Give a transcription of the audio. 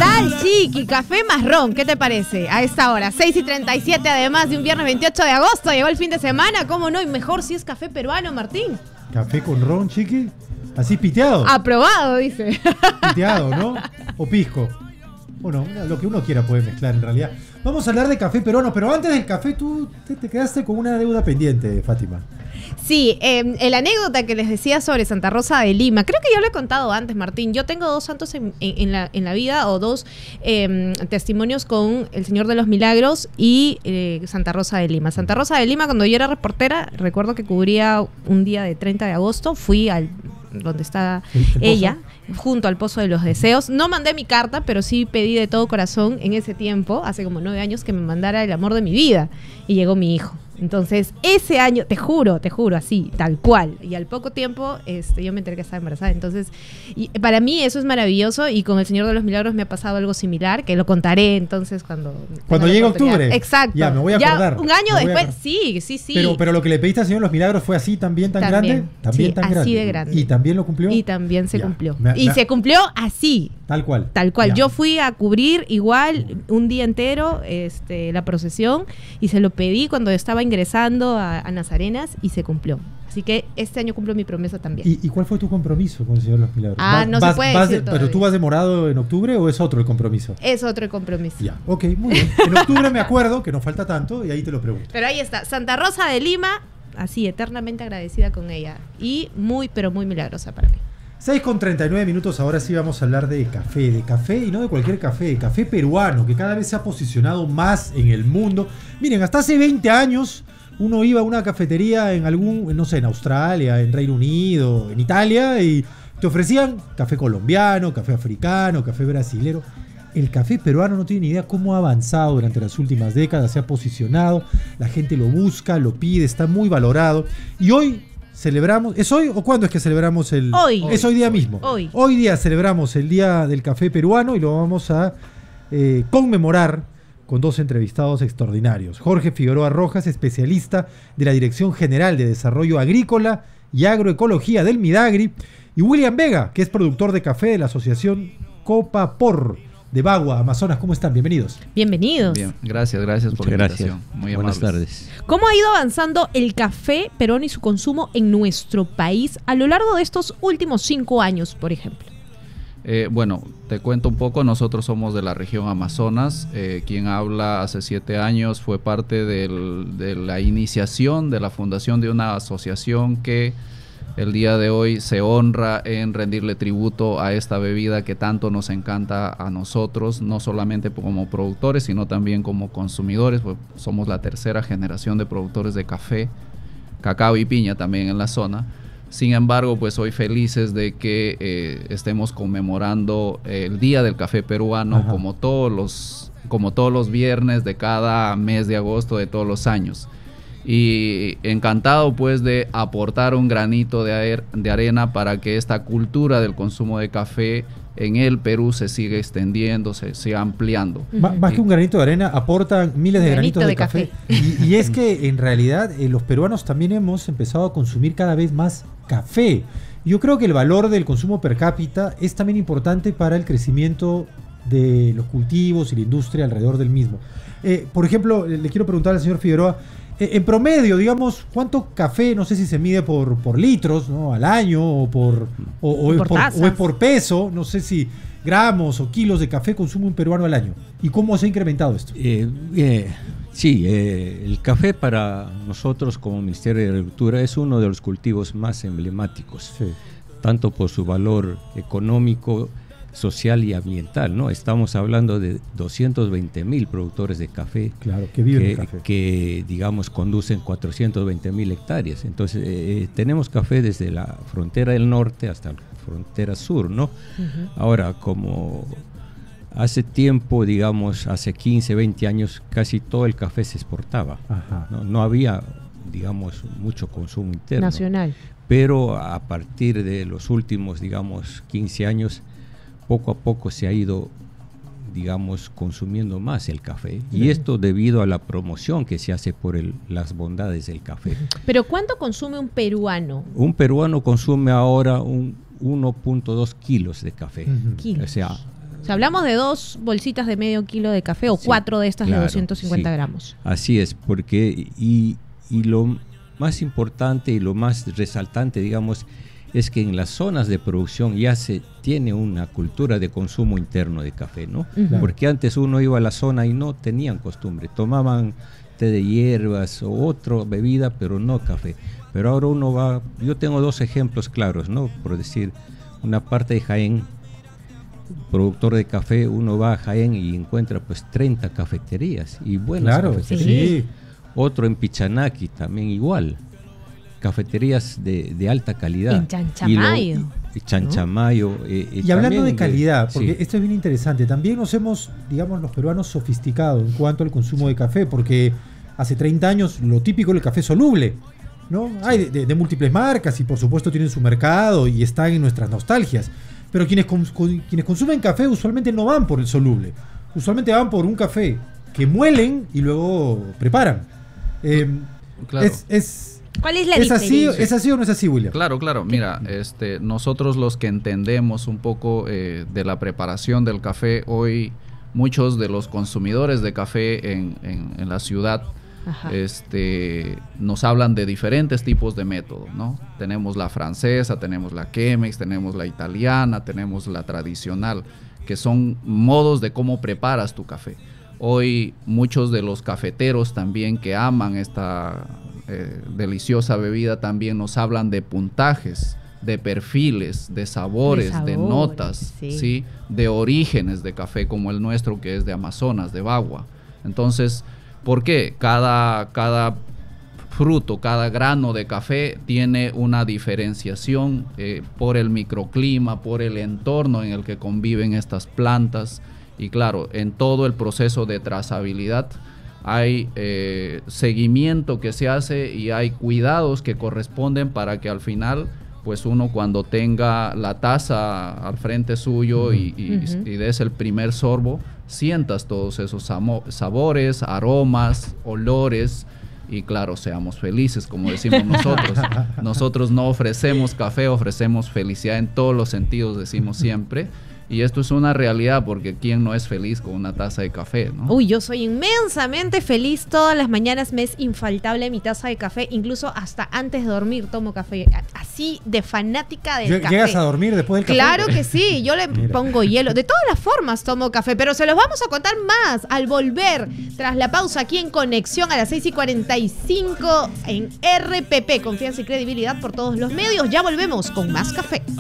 tal, Chiqui? Café más ron, ¿qué te parece? A esta hora, 6:37, además de un viernes 28 de agosto, llegó el fin de semana, ¿cómo no? Y mejor si es café peruano, Martín. ¿Café con ron, Chiqui? ¿Así piteado? Aprobado, dice. Piteado, ¿no? O pisco. Bueno, lo que uno quiera puede mezclar en realidad. Vamos a hablar de café peruano, pero antes del café tú te quedaste con una deuda pendiente, Fátima. Sí, la anécdota que les decía sobre Santa Rosa de Lima, creo que ya lo he contado antes, Martín. Yo tengo dos santos en la vida, o dos testimonios con el Señor de los Milagros y Santa Rosa de Lima. Santa Rosa de Lima, cuando yo era reportera, recuerdo que cubría un día de 30 de agosto, fui al donde está ella, junto al Pozo de los Deseos. No mandé mi carta, pero sí pedí de todo corazón en ese tiempo, hace como 9 años, que me mandara el amor de mi vida. Y llegó mi hijo. Entonces, ese año, te juro, así, tal cual. Y al poco tiempo, yo me enteré que estaba embarazada. Entonces, para mí eso es maravilloso. Y con el Señor de los Milagros me ha pasado algo similar, que lo contaré entonces cuando llegue octubre. Exacto. Ya, me voy a acordar. Un año después, sí. Pero lo que le pediste al Señor de los Milagros fue así, también tan grande. También tan grande. Así de grande. ¿Y también lo cumplió? Y también se cumplió. Se cumplió así. Tal cual. Tal cual. Ya. Yo fui a cubrir igual un día entero la procesión y se lo pedí cuando estaba ingresando a Nazarenas y se cumplió. Así que este año cumplo mi promesa también. ¿Y cuál fue tu compromiso con el Señor de los Milagros? No se puede decir ¿Pero tú vas demorado en octubre o es otro el compromiso? Es otro el compromiso. Ya, ok, muy bien. En octubre me acuerdo, que nos falta tanto, y ahí te lo pregunto. Pero ahí está, Santa Rosa de Lima, así, eternamente agradecida con ella. Y muy, pero muy milagrosa para mí. 6:39, ahora sí vamos a hablar de café y no de cualquier café, de café peruano, que cada vez se ha posicionado más en el mundo. Miren, hasta hace 20 años uno iba a una cafetería en en Australia, en Reino Unido, en Italia, y te ofrecían café colombiano, café africano, café brasilero. El café peruano no tiene ni idea cómo ha avanzado durante las últimas décadas, se ha posicionado, la gente lo busca, lo pide, está muy valorado. Y hoy celebramos, ¿es hoy o cuándo es que celebramos el...? Hoy. Es hoy día mismo. Hoy día celebramos el Día del Café Peruano y lo vamos a conmemorar con dos entrevistados extraordinarios. Jorge Figueroa Rojas, especialista de la Dirección General de Desarrollo Agrícola y Agroecología del Midagri, y William Vega, que es productor de café de la Asociación Copapor de Bagua, Amazonas. ¿Cómo están? Bienvenidos. Bienvenidos. Bien, gracias por la invitación. Muy Buenas amables. tardes. ¿Cómo ha ido avanzando el café peruano y su consumo en nuestro país a lo largo de estos últimos 5 años, por ejemplo? Bueno, te cuento un poco. Nosotros somos de la región Amazonas. Quien habla hace 7 años fue parte de la iniciación de la fundación de una asociación que el día de hoy se honra en rendirle tributo a esta bebida que tanto nos encanta a nosotros, no solamente como productores, sino también como consumidores, pues somos la tercera generación de productores de café, cacao y piña también en la zona. Sin embargo, pues hoy felices de que estemos conmemorando el Día del Café Peruano, como todos los viernes de cada mes de agosto de todos los años. Y encantado pues de aportar un granito de arena para que esta cultura del consumo de café en el Perú se siga extendiendo, se siga ampliando. Más que un granito de arena, aportan miles de granitos de café. Y es que en realidad los peruanos también hemos empezado a consumir cada vez más café. Yo creo que el valor del consumo per cápita es también importante para el crecimiento de los cultivos y la industria alrededor del mismo. Por ejemplo, le quiero preguntar al señor Figueroa, en promedio, digamos, ¿cuánto café, no sé si se mide por litros, ¿no?, al año, o es por peso, no sé si gramos o kilos de café consume un peruano al año? ¿Y cómo se ha incrementado esto? Sí, el café para nosotros como Ministerio de Agricultura es uno de los cultivos más emblemáticos, sí, tanto por su valor económico, social y ambiental, ¿no? Estamos hablando de 220,000 productores de café, claro, que viven de café, que digamos conducen 420,000 hectáreas. Entonces tenemos café desde la frontera del norte hasta la frontera sur, ¿no? Ahora, como hace tiempo, digamos, hace 15, 20 años, casi todo el café se exportaba, ¿no? No había, digamos, mucho consumo interno. Nacional. Pero a partir de los últimos, digamos, 15 años, poco a poco se ha ido, digamos, consumiendo más el café. Y esto debido a la promoción que se hace por las bondades del café. ¿Pero cuánto consume un peruano? Un peruano consume ahora 1.2 kilos de café. Kilos. O sea, O sea, hablamos de 2 bolsitas de medio kilo de café o 4 de estas de 250 gramos. Así es, porque y lo más importante y lo más resaltante, digamos, es que en las zonas de producción ya se tiene una cultura de consumo interno de café, ¿no? Porque antes uno iba a la zona y no tenían costumbre, tomaban té de hierbas o otra bebida, pero no café. Pero ahora uno va, yo tengo 2 ejemplos claros, ¿no? Por decir, una parte de Jaén, productor de café, uno va a Jaén y encuentra pues 30 cafeterías y buenas cafeterías. Sí. Otro en Pichanaki también igual. Cafeterías de alta calidad. En Chanchamayo. Chanchamayo. Y hablando de calidad, porque esto es bien interesante, también nos hemos, digamos, los peruanos sofisticado en cuanto al consumo de café, porque hace 30 años lo típico era el café soluble, ¿no? Hay de múltiples marcas y por supuesto tienen su mercado y están en nuestras nostalgias, pero quienes consumen café usualmente no van por el soluble, usualmente van por un café que muelen y luego preparan. Claro. ¿Cuál es la diferencia? ¿Es así o no es así, William? Claro. Mira, nosotros los que entendemos un poco de la preparación del café, hoy muchos de los consumidores de café en la ciudad nos hablan de diferentes tipos de métodos, ¿no? Tenemos la francesa, tenemos la Chemex, tenemos la italiana, tenemos la tradicional, que son modos de cómo preparas tu café. Hoy muchos de los cafeteros también que aman esta deliciosa bebida también nos hablan de puntajes, de perfiles, de sabores, de notas, ¿sí? De orígenes de café como el nuestro, que es de Amazonas, de Bagua. Entonces, ¿por qué? Cada fruto, cada grano de café tiene una diferenciación por el microclima, por el entorno en el que conviven estas plantas. Y claro, en todo el proceso de trazabilidad hay seguimiento que se hace y hay cuidados que corresponden para que al final, pues uno cuando tenga la taza al frente suyo y des el primer sorbo, sientas todos esos sabores, aromas, olores y claro, seamos felices, como decimos nosotros. Nosotros no ofrecemos café, ofrecemos felicidad en todos los sentidos, decimos siempre. Y esto es una realidad porque ¿quién no es feliz con una taza de café, no? Uy, yo soy inmensamente feliz. Todas las mañanas me es infaltable mi taza de café. Incluso hasta antes de dormir tomo café. Así de fanática del café. ¿Llegas a dormir después del café? Claro que sí. Yo le pongo hielo. De todas las formas tomo café. Pero se los vamos a contar más al volver. Tras la pausa aquí en Conexión a las 6:45 en RPP. Confianza y credibilidad por todos los medios. Ya volvemos con más café.